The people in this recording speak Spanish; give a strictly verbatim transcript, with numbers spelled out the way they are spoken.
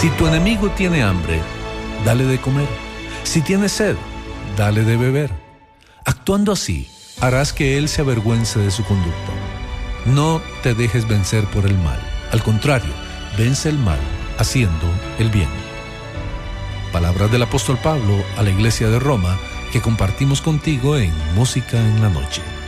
Si tu enemigo tiene hambre, dale de comer. Si tiene sed, dale de beber. Actuando así, harás que él se avergüence de su conducta. No te dejes vencer por el mal. Al contrario, vence el mal haciendo el bien. Palabras del apóstol Pablo a la iglesia de Roma que compartimos contigo en Música en la Noche.